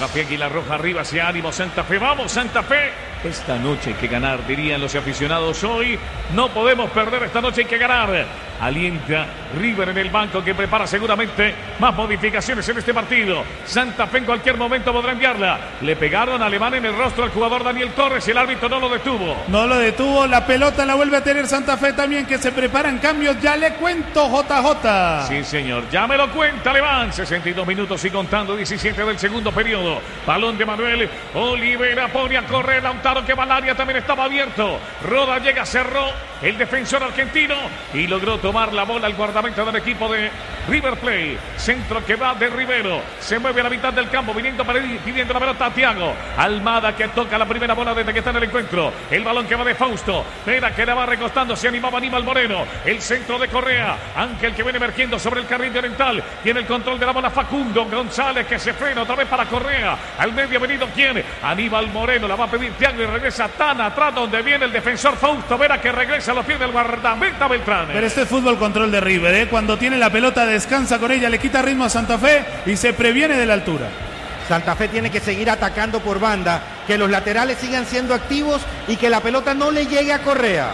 Capegui, la roja arriba, hacia ánimo Santa Fe. ¡Vamos, Santa Fe! Esta noche hay que ganar, dirían los aficionados hoy. No podemos perder, esta noche hay que ganar. Alienta River en el banco, que prepara seguramente más modificaciones en este partido. Santa Fe en cualquier momento podrá enviarla. Le pegaron a Alemán en el rostro al jugador Daniel Torres y el árbitro no lo detuvo. No lo detuvo, la pelota la vuelve a tener Santa Fe también, que se preparan cambios. Ya le cuento, JJ. Sí, señor, ya me lo cuenta Alemán. 62 minutos y contando, 17 del segundo periodo. Balón de Manuel Olivera, pone a correr Lautaro, que va al área, también estaba abierto. Roda llega, cerró el defensor argentino y logró tomar la bola al guardameta del equipo de River Plate. Centro que va de Rivero, se mueve a la mitad del campo, viniendo para pidiendo la pelota a Thiago Almada, que toca la primera bola desde que está en el encuentro. El balón que va de Fausto, Vera, que la va recostando, se animaba Aníbal Moreno. El centro de Correa, Ángel, que viene emergiendo sobre el carril de Oriental. Tiene el control de la bola Facundo González, que se frena otra vez para Correa. Al medio ha venido ¿quién? Aníbal Moreno, la va a pedir Thiago y regresa tan atrás donde viene el defensor Fausto Vera, que regresa a los pies del guardameta Beltrán. Pero este es fútbol control de River, ¿eh? Cuando tiene la pelota descansa con ella, le quita ritmo a Santa Fe y se previene de la altura. Santa Fe tiene que seguir atacando por banda, que los laterales sigan siendo activos y que la pelota no le llegue a Correa.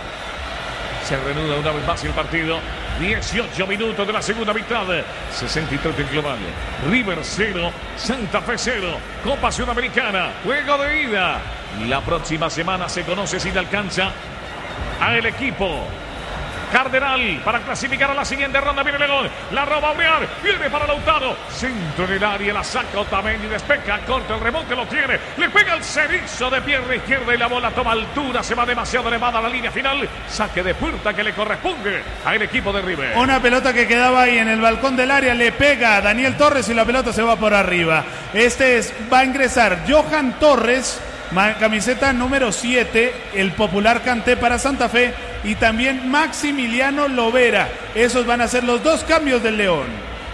Se reanuda una vez más el partido. 18 minutos de la segunda mitad. 63 del global. River 0, Santa Fe 0. Copa Sudamericana, juego de ida. La próxima semana se conoce si le alcanza al equipo Cardenal para clasificar a la siguiente ronda. Viene León, la roba a Briar, viene para Lautaro, centro en el área, la saca Otamendi, despeja, corta el remonte, lo tiene, le pega el cerizo de pierna izquierda y la bola toma altura, se va demasiado elevada a la línea final. Saque de puerta que le corresponde al equipo de River. Una pelota que quedaba ahí en el balcón del área, le pega a Daniel Torres y la pelota se va por arriba. Va a ingresar Johan Torres, camiseta número 7, el popular Kanté para Santa Fe, y también Maximiliano Lovera. Esos van a ser los dos cambios del León.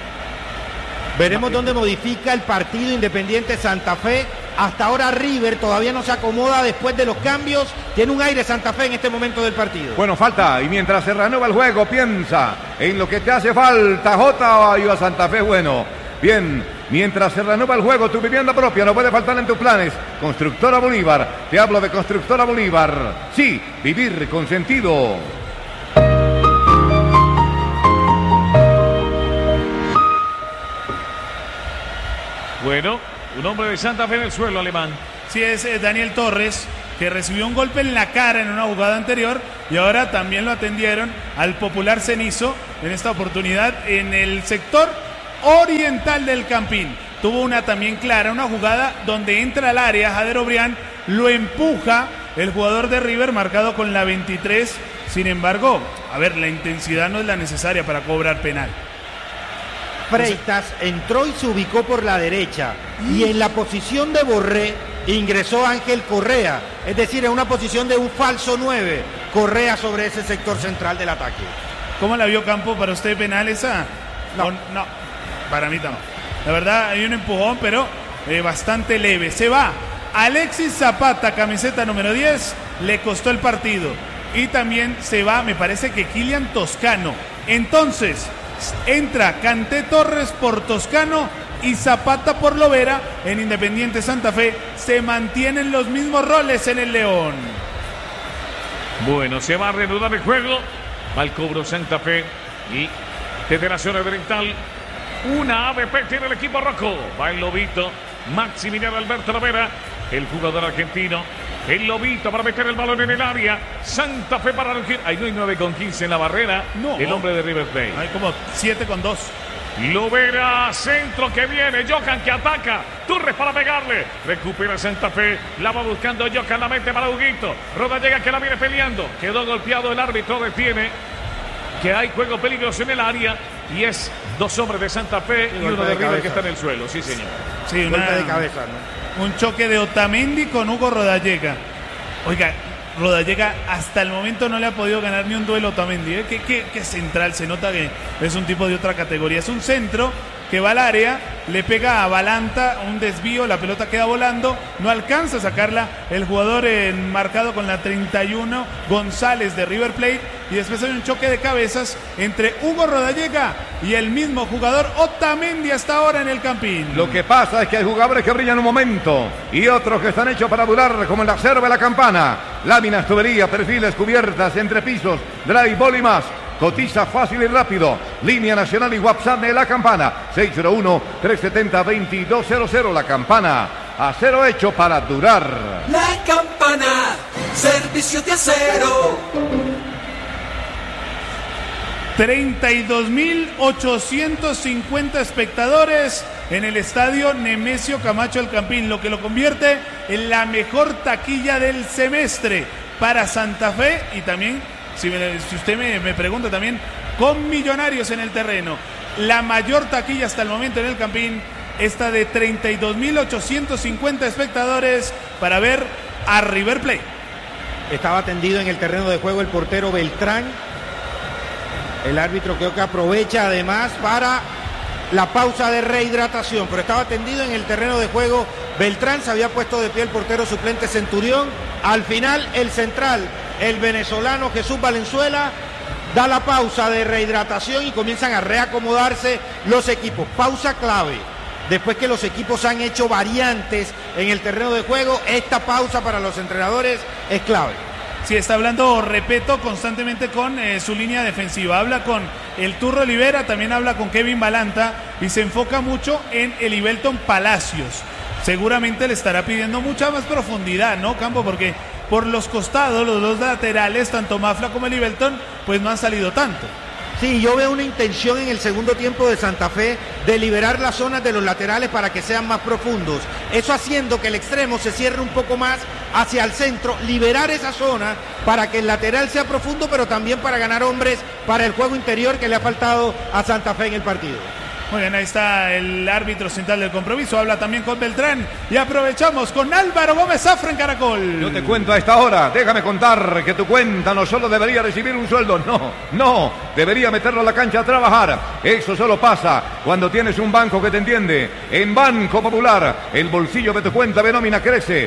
Veremos dónde modifica el partido Independiente Santa Fe. Hasta ahora River todavía no se acomoda después de los cambios. Tiene un aire Santa Fe en este momento del partido. Bueno, falta, y mientras se reanuda el juego, piensa en lo que te hace falta. J, ayuda a Santa Fe, bueno. Bien, mientras se reanuda el juego, tu vivienda propia no puede faltar en tus planes. Constructora Bolívar, te hablo de Constructora Bolívar. Sí, vivir con sentido. Bueno, un hombre de Santa Fe en el suelo, Alemán. Sí, es Daniel Torres, que recibió un golpe en la cara en una jugada anterior y ahora también lo atendieron al popular Cenizo, en esta oportunidad en el sector oriental del Campín. Tuvo una también clara, una jugada donde entra al área Jader Obrián, lo empuja el jugador de River marcado con la 23. Sin embargo, a ver, la intensidad no es la necesaria para cobrar penal. Freitas entró y se ubicó por la derecha y en la posición de Borré ingresó Ángel Correa, es decir, en una posición de un falso 9, Correa sobre ese sector central del ataque. ¿Cómo la vio Campo? ¿Para usted penal esa? No, para mí tampoco. La verdad hay un empujón, pero bastante leve. Se va Alexis Zapata, camiseta número 10, le costó el partido. Y también se va, me parece que Kylian Toscano. Entonces entra Kanté Torres por Toscano y Zapata por Lovera. En Independiente Santa Fe se mantienen los mismos roles en el León. Bueno, se va a reanudar el juego. Va el cobro Santa Fe y Federación Oriental. Una ABP tiene el equipo rojo. Va el Lobito, Maximiliano Alberto Lovera, el jugador argentino. El Lobito para meter el balón en el área. Santa Fe para regir. Ahí no hay 9,15 en la barrera. No. El hombre de River Plate. Hay como 7,2. Lovera, centro que viene. Johan que ataca. Torres para pegarle. Recupera Santa Fe. La va buscando Johan. La mete para Huguito. Roda llega que la viene peleando. Quedó golpeado. El árbitro detiene que hay juego peligroso en el área. Y es dos hombres de Santa Fe y uno de River que está en el suelo. Sí, señor. Sí, golpe de cabeza, ¿no? Un choque de Otamendi con Hugo Rodallega. Oiga, Rodallega hasta el momento no le ha podido ganar ni un duelo a Otamendi, ¿eh? ¿Qué central? Se nota que es un tipo de otra categoría. Es un centro que va al área, le pega a Balanta, un desvío, la pelota queda volando, no alcanza a sacarla el jugador marcado con la 31, González de River Plate, y después hay un choque de cabezas entre Hugo Rodallega y el mismo jugador Otamendi hasta ahora en el Campín. Lo que pasa es que hay jugadores que brillan un momento y otros que están hechos para durar, como el acero de la campana, láminas, tuberías, perfiles, cubiertas, entrepisos, drywall y más. Cotiza fácil y rápido. Línea nacional y WhatsApp de La Campana. 601-370-2200. La Campana. Acero hecho para durar. La Campana. Servicio de acero. 32.850 espectadores en el estadio Nemesio Camacho El Campín, lo que lo convierte en la mejor taquilla del semestre para Santa Fe y también, si usted me pregunta también, con Millonarios en el terreno. La mayor taquilla hasta el momento en el Campín, esta de 32.850 espectadores para ver a River Plate. Estaba tendido en el terreno de juego el portero Beltrán. El árbitro creo que aprovecha además para la pausa de rehidratación, pero estaba tendido en el terreno de juego Beltrán, se había puesto de pie el portero suplente Centurión. Al final el central, el venezolano Jesús Valenzuela, da la pausa de rehidratación y comienzan a reacomodarse los equipos. Pausa clave. Después que los equipos han hecho variantes en el terreno de juego, esta pausa para los entrenadores es clave. Sí, está hablando Repeto constantemente con su línea defensiva. Habla con el Turro Olivera, también habla con Kevin Balanta y se enfoca mucho en el Ibelton Palacios. Seguramente le estará pidiendo mucha más profundidad, ¿no, Campo? Porque por los costados, los dos laterales, tanto Mafla como el Ibelton, pues no han salido tanto. Sí, yo veo una intención en el segundo tiempo de Santa Fe de liberar las zonas de los laterales para que sean más profundos. Eso haciendo que el extremo se cierre un poco más hacia el centro, liberar esa zona para que el lateral sea profundo, pero también para ganar hombres para el juego interior que le ha faltado a Santa Fe en el partido. Muy bien, ahí está el árbitro central del compromiso, habla también con Beltrán y aprovechamos con Álvaro Gómez Zafra en Caracol. Yo te cuento a esta hora, déjame contar que tu cuenta no solo debería recibir un sueldo, no, debería meterlo a la cancha a trabajar. Eso solo pasa cuando tienes un banco que te entiende. En Banco Popular, el bolsillo de tu cuenta de nómina crece,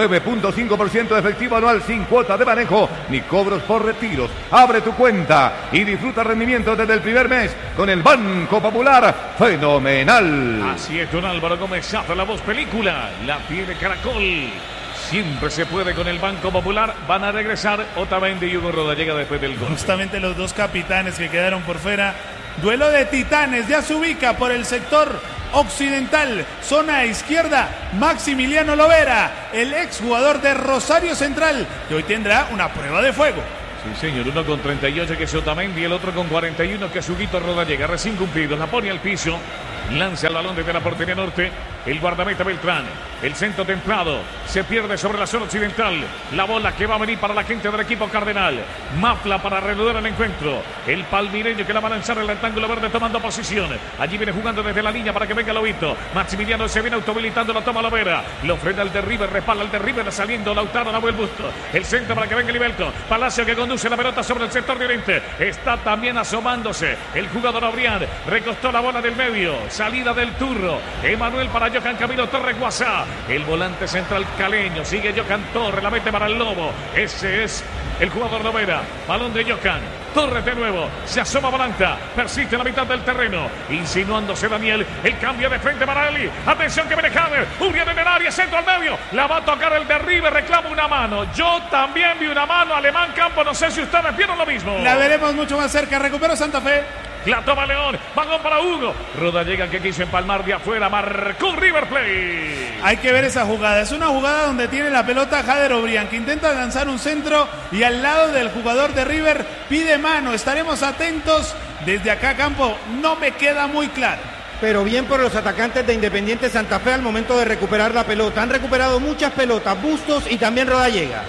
9.5% de efectivo anual sin cuota de manejo ni cobros por retiros. Abre tu cuenta y disfruta rendimiento desde el primer mes con el Banco Popular. Fenomenal. Así es, don Álvaro Gómez Zafra, la voz película, la tiene Caracol. Siempre se puede con el Banco Popular. Van a regresar Otamendi y Hugo Rodallega después del gol. Justamente los dos capitanes que quedaron por fuera. Duelo de titanes, ya se ubica por el sector occidental, zona izquierda, Maximiliano Lovera, el exjugador de Rosario Central, que hoy tendrá una prueba de fuego. Sí, señor, uno con 38 que es Otamendi y el otro con 41 que es Huguito Rodallega. Recién cumplido, la pone al piso, lanza el balón desde la portería norte, el guardameta Beltrán, el centro templado, se pierde sobre la zona occidental, la bola que va a venir para la gente del equipo cardenal, Mafla para reanudar el encuentro, el palmireño que la va a lanzar el rectángulo verde tomando posición, allí viene jugando desde la línea para que venga Lobito, Maximiliano se viene autohabilitando, la toma Lovera, lo frena el de River, respalda el de River, saliendo Lautaro, la vuelve el busto, el centro para que venga el Ibelton, Palacio que conduce la pelota sobre el sector de oriente, está también asomándose el jugador Abrián, recostó la bola del medio, salida del Turro, Emanuel para Johan Camilo Torres Guasá, el volante central caleño, sigue Johan Torres, la mete para el Lobo, ese es el jugador Lovera, balón de Johan Torres de nuevo, se asoma Balanta, persiste en la mitad del terreno, insinuándose Daniel, el cambio de frente para Eli, atención que viene Jader, Uriel en el área, centro al medio, la va a tocar el de River, reclama una mano, yo también vi una mano, Alemán Campo, no sé si ustedes vieron lo mismo. La veremos mucho más cerca, recupera Santa Fe. La toma León, balón para Hugo. Rodallega que quiso empalmar de afuera, marcó River Plate. Hay que ver esa jugada, es una jugada donde tiene la pelota Jader Obrián, que intenta lanzar un centro y al lado del jugador de River pide mano. Estaremos atentos desde acá, Campo, no me queda muy claro. Pero bien por los atacantes de Independiente Santa Fe al momento de recuperar la pelota. Han recuperado muchas pelotas, Bustos y también Rodallega.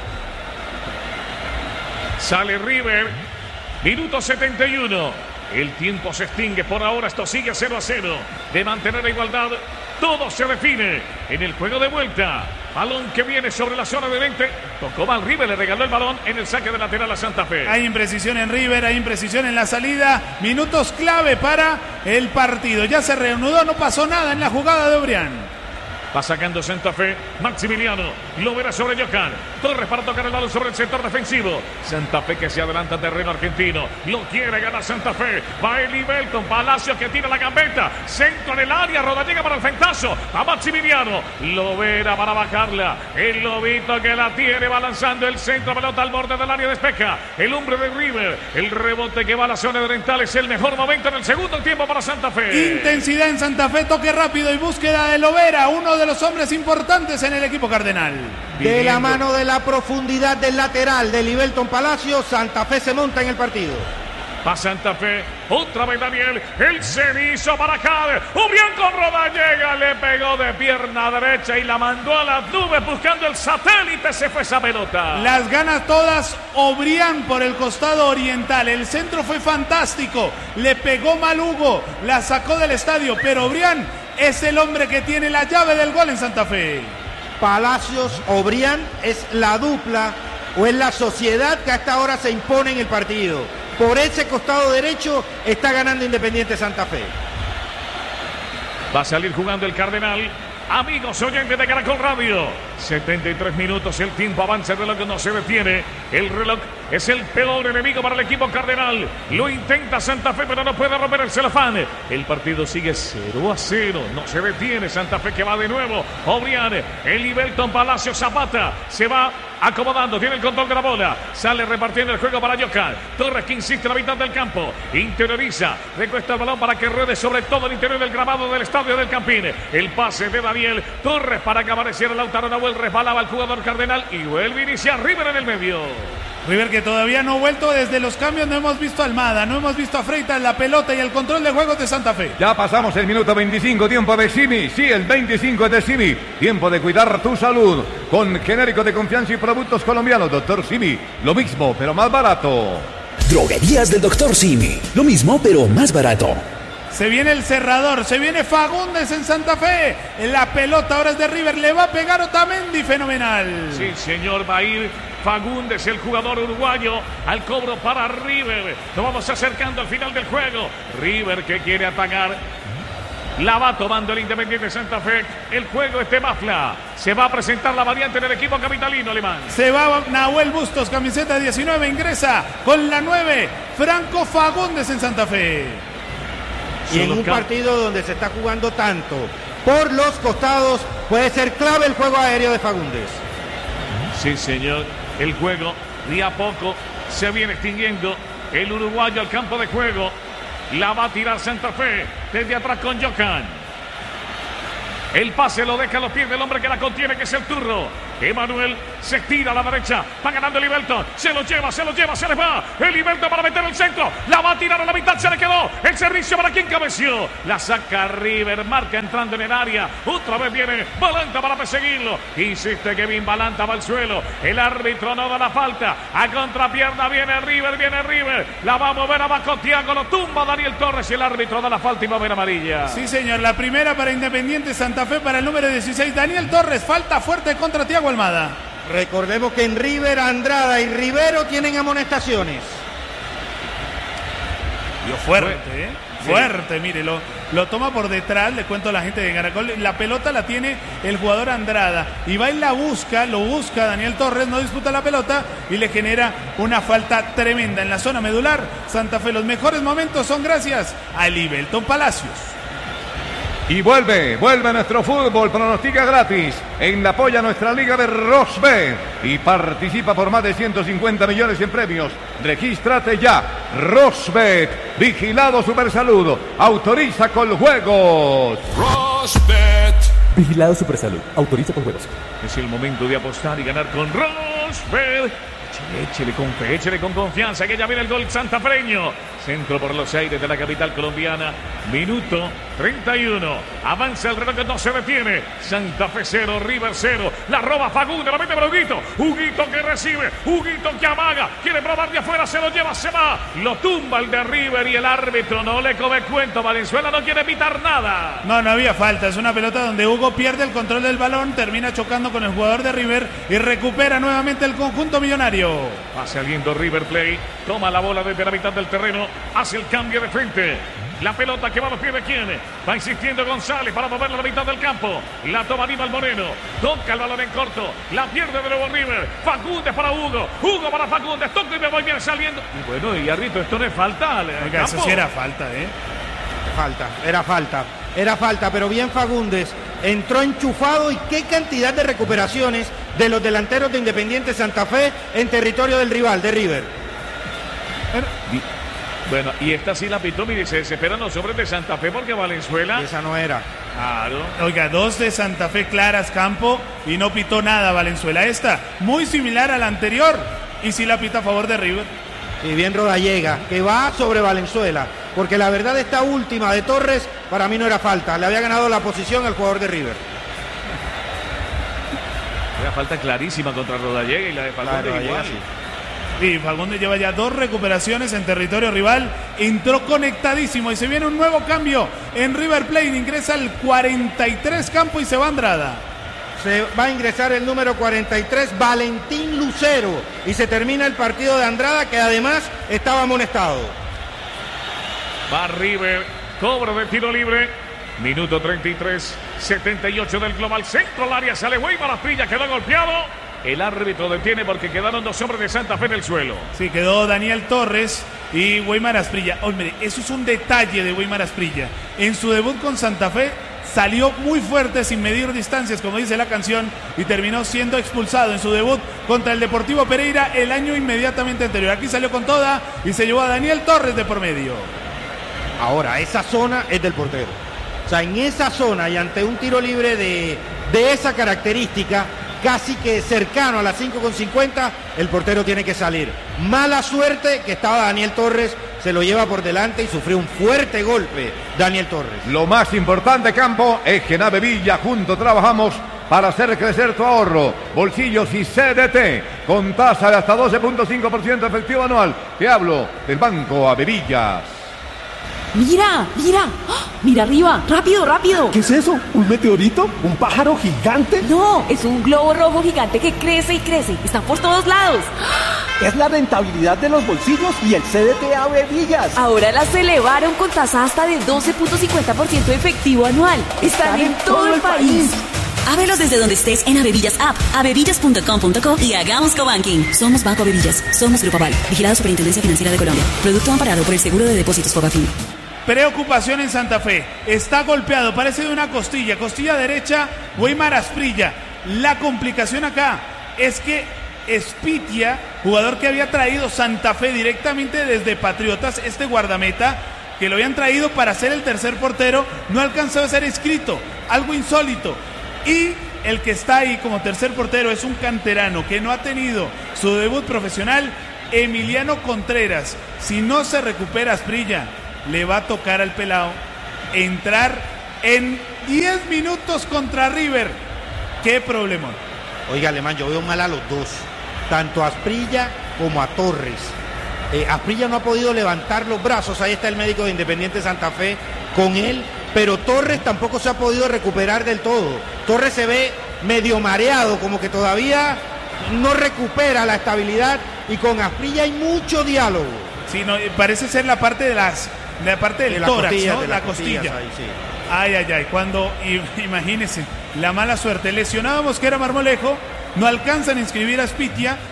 Sale River, minuto 71. El tiempo se extingue, por ahora esto sigue 0-0. De mantener la igualdad, todo se define en el juego de vuelta. Balón que viene sobre la zona de 20. Tocó mal River, le regaló el balón en el saque de lateral a Santa Fe. Hay imprecisión en River, hay imprecisión en la salida. Minutos clave para el partido. Ya se reanudó, no pasó nada en la jugada de Obrián. Va sacando Santa Fe, Maximiliano, lo verá sobre Johan. Torres para tocar el balón sobre el sector defensivo. Santa Fe que se adelanta en terreno argentino. Lo quiere ganar Santa Fe. Va Eli Belton, Palacios que tira la gambeta. Centro en el área, Roda llega para el fentazo. A Maximiliano, lo verá para bajarla. El lobito que la tiene, va lanzando el centro, pelota al borde del área, despeja. El hombre de River, el rebote que va a la zona oriental es el mejor momento en el segundo tiempo para Santa Fe. Intensidad en Santa Fe, toque rápido y búsqueda de Lovera, uno de los hombres importantes en el equipo cardenal. De la mano de la profundidad del lateral de Libelton Palacios, Santa Fe se monta en el partido. Va Santa Fe, otra vez Daniel, el cenizo para Jade, Obrián con Roda llega, le pegó de pierna derecha y la mandó a las nubes buscando el satélite, se fue esa pelota. Las gana todas Obrián por el costado oriental, el centro fue fantástico, le pegó mal Hugo, la sacó del estadio, pero Obrián es el hombre que tiene la llave del gol en Santa Fe. Palacios, Obrián es la dupla o es la sociedad que hasta ahora se impone en el partido. Por ese costado derecho está ganando Independiente Santa Fe. Va a salir jugando el Cardenal. Amigos oyentes de Caracol Radio, 73 minutos, el tiempo avanza, el reloj no se detiene. El reloj es el peor enemigo para el equipo cardenal. Lo intenta Santa Fe, pero no puede romper el celofán. El partido sigue 0-0, no se detiene. Santa Fe que va de nuevo. Obrián, Eli Belton, Palacio, Zapata, se va acomodando, tiene el control de la bola. Sale repartiendo el juego para Johan. Torres que insiste en la mitad del campo. Interioriza, recuesta el balón para que ruede sobre todo el interior del grabado del estadio del Campín. El pase de Daniel Torres para que apareciera Lautaro Nahuel. Resbalaba el jugador cardenal y vuelve a iniciar River en el medio. River que todavía no ha vuelto desde los cambios, no hemos visto a Almada, no hemos visto a Freitas, la pelota y el control de juegos de Santa Fe. Ya pasamos el minuto 25, tiempo de Simi, sí, el 25 es de Simi, tiempo de cuidar tu salud, con genérico de confianza y productos colombianos, Dr. Simi, lo mismo pero más barato. Droguerías del Dr. Simi, lo mismo pero más barato. Se viene el cerrador, se viene Fagundes en Santa Fe, la pelota ahora es de River, le va a pegar Otamendi, fenomenal. Sí señor, va a ir Fagundes, el jugador uruguayo, al cobro para River. Nos vamos acercando al final del juego. River que quiere atacar. La va tomando el Independiente Santa Fe. El juego es de Mafla. Se va a presentar la variante en el equipo capitalino alemán. Se va Nahuel Bustos, camiseta 19, ingresa con la 9, Franco Fagundes en Santa Fe. Y en un partido donde se está jugando tanto por los costados, puede ser clave el juego aéreo de Fagundes. Sí, señor. El juego de a poco se viene extinguiendo. El uruguayo al campo de juego. La va a tirar Santa Fe desde atrás con Johan. El pase lo deja a los pies del hombre que la contiene, que es el Turro. Emanuel se tira a la derecha. Va ganando el Ibelton. Se lo lleva, se les va. El Ibelton para meter el centro. La va a tirar a la mitad, se le quedó. El servicio para quien cabeció. La saca River. Marca entrando en el área. Otra vez viene Balanta para perseguirlo. Insiste Kevin Balanta, va al suelo. El árbitro no da la falta. A contrapierna viene River. La va a mover abajo Thiago. Lo tumba Daniel Torres y el árbitro da la falta y va a ver amarilla. Sí, señor. La primera para Independiente Santa Fe para el número 16. Daniel Torres. Falta fuerte contra Thiago Almada. Recordemos que en River, Andrada y Rivero tienen amonestaciones. Dio fuerte, fuerte, mire, lo toma por detrás, le cuento a la gente de Caracol, la pelota la tiene el jugador Andrada, y va y lo busca Daniel Torres, no disputa la pelota, y le genera una falta tremenda en la zona medular. Santa Fe, los mejores momentos son gracias a Libelton Palacios. Y vuelve nuestro fútbol, pronostica gratis en la polla nuestra liga de Rosbet y participa por más de 150 millones en premios. Regístrate ya, Rosbet, vigilado Supersalud, autoriza con juegos. Rosbet, vigilado Supersalud, autoriza con juegos. Es el momento de apostar y ganar con Rosbet. Échele con confianza, que ya viene el gol santafereño. Centro por los aires de la capital colombiana. Minuto 31. Avanza el reloj que no se detiene. Santa Fe 0, River 0. La roba Fagundes, la mete para Huguito. Huguito que recibe, Huguito que amaga. Quiere probar de afuera, se lo lleva, se va. Lo tumba el de River y el árbitro no le come cuento. Valenzuela no quiere evitar nada. No había falta. Es una pelota donde Hugo pierde el control del balón, termina chocando con el jugador de River y recupera nuevamente el conjunto millonario. Va saliendo River Plate, toma la bola desde la mitad del terreno, hace el cambio de frente. La pelota que va a los pies de quién. Va insistiendo González para moverla a la mitad del campo. La toma Aníbal Moreno. Toca el balón en corto. La pierde de nuevo River. Fagundes para Hugo. Hugo para Fagundes. Toca y me voy bien saliendo. Y bueno, y árbitro, esto no es falta. Oiga, eso sí era falta, Era falta, pero bien Fagundes. Entró enchufado y qué cantidad de recuperaciones de los delanteros de Independiente Santa Fe en territorio del rival, de River. Bueno, y esta sí la pitó, mire, se desesperan los hombres de Santa Fe porque Valenzuela... Esa no era. Claro. Oiga, 2 de Santa Fe claras, Campo, y no pitó nada Valenzuela. Esta, muy similar a la anterior, y sí la pita a favor de River. Y bien Rodallega, que va sobre Valenzuela, porque la verdad esta última de Torres, para mí no era falta. Le había ganado la posición al jugador de River. Era falta clarísima contra Rodallega y la de Fagundes igual. Sí. Sí, Fagundes lleva ya 2 recuperaciones en territorio rival. Entró conectadísimo y se viene un nuevo cambio en River Plate. Ingresa al 43 Campo y se va Andrada. Se va a ingresar el número 43, Valentín Lucero. Y se termina el partido de Andrada, que además estaba amonestado. Va River, cobro de tiro libre. Minuto 33, 78 del global. Centro al área, sale Weimar Asprilla, quedó golpeado. El árbitro detiene porque quedaron 2 hombres de Santa Fe en el suelo. Sí, quedó Daniel Torres y Weimar Asprilla. Hombre, eso es un detalle de Weimar Asprilla. En su debut con Santa Fe salió muy fuerte sin medir distancias, como dice la canción, y terminó siendo expulsado en su debut contra el Deportivo Pereira el año inmediatamente anterior. Aquí salió con toda y se llevó a Daniel Torres de por medio. Ahora, esa zona es del portero. O sea, en esa zona y ante un tiro libre de esa característica, casi que cercano a las 5:50, el portero tiene que salir. Mala suerte que estaba Daniel Torres, se lo lleva por delante y sufrió un fuerte golpe Daniel Torres. Lo más importante, Campo, es que en Avevilla juntos trabajamos para hacer crecer tu ahorro, bolsillos y CDT, con tasa de hasta 12.5% efectivo anual. Te hablo del Banco Avevillas. ¡Mira! ¡Ah! ¡Mira arriba! ¡Rápido! ¿Qué es eso? ¿Un meteorito? ¿Un pájaro gigante? No, es un globo rojo gigante que crece y crece. Están por todos lados. Es la rentabilidad de los bolsillos y el CDT Avevillas. Ahora las elevaron con tasa hasta de 12.50% efectivo anual. Están en todo el país. Ábrelos desde donde estés en Avevillas App, avevillas.com.co y hagamos cobanking. Somos Banco Avevillas. Somos Grupo Aval. Vigilado Superintendencia Financiera de Colombia. Producto amparado por el Seguro de Depósitos Fogafín. Preocupación en Santa Fe. Está golpeado, parece de una costilla derecha, Weimar Asprilla. La complicación acá es que Espitia, jugador que había traído Santa Fe directamente desde Patriotas, este guardameta, que lo habían traído para ser el tercer portero, no alcanzó a ser inscrito. Algo insólito. Y el que está ahí como tercer portero es un canterano que no ha tenido su debut profesional, Emiliano Contreras. Si no se recupera Asprilla, le va a tocar al pelao entrar en 10 minutos contra River. ¡Qué problema! Oiga, Alemán, yo veo mal a los dos, tanto a Asprilla como a Torres. Asprilla no ha podido levantar los brazos, ahí está el médico de Independiente Santa Fe con él, pero Torres tampoco se ha podido recuperar del todo. Torres se ve medio mareado, como que todavía no recupera la estabilidad, y con Asprilla hay mucho diálogo. Sí, no, parece ser la parte de la parte del tórax, costilla, ¿no? De la costilla. Ahí, sí. Ay. Cuando, imagínense, la mala suerte. Lesionado Mosquera Marmolejo, no alcanzan a inscribir a Espitia.